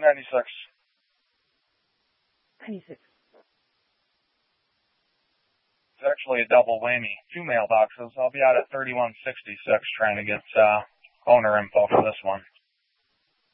96. 96. It's actually a double whammy. 2 mailboxes. I'll be out at 3166 trying to get owner info for this one.